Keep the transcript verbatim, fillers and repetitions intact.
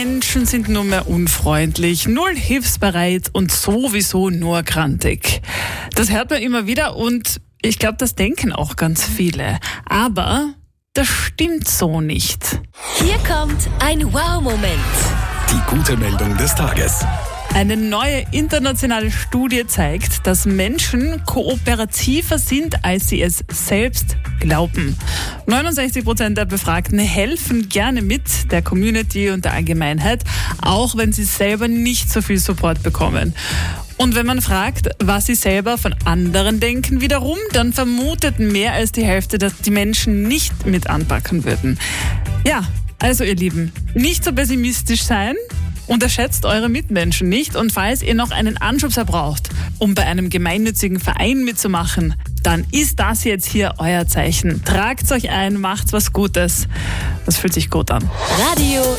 Menschen sind nur mehr unfreundlich, null hilfsbereit und sowieso nur grantig. Das hört man immer wieder und ich glaube, das denken auch ganz viele. Aber das stimmt so nicht. Hier kommt ein Wow-Moment. Die gute Meldung des Tages. Eine neue internationale Studie zeigt, dass Menschen kooperativer sind, als sie es selbst glauben. neunundsechzig Prozent der Befragten helfen gerne mit der Community und der Allgemeinheit, auch wenn sie selber nicht so viel Support bekommen. Und wenn man fragt, was sie selber von anderen denken wiederum, dann vermutet mehr als die Hälfte, dass die Menschen nicht mit anpacken würden. Ja, also ihr Lieben, nicht so pessimistisch sein. Unterschätzt eure Mitmenschen nicht und falls ihr noch einen Anschubser braucht, um bei einem gemeinnützigen Verein mitzumachen, dann ist das jetzt hier euer Zeichen. Tragt's euch ein, macht's was Gutes. Das fühlt sich gut an. Radio